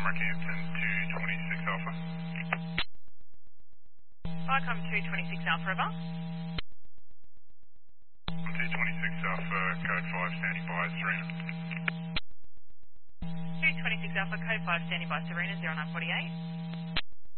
Rockhampton 226 Alpha. Vicom 226 Alpha, over. 226 Alpha, code 5, standing by, Serena. 226 Alpha, code 5, standing by, Serena, 0948.